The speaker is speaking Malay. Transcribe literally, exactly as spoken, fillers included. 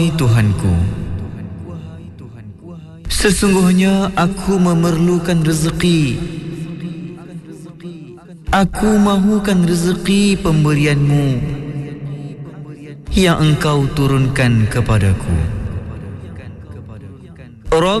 Tuhanku, sesungguhnya aku memerlukan rezeki. Aku mahukan rezeki pemberianmu yang engkau turunkan kepadaku.